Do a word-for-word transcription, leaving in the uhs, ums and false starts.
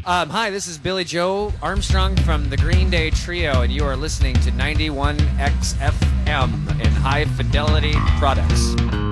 Um, hi, this is Billy Joe Armstrong from the Green Day Trio, and you are listening to ninety-one X F M in High Fidelity Products.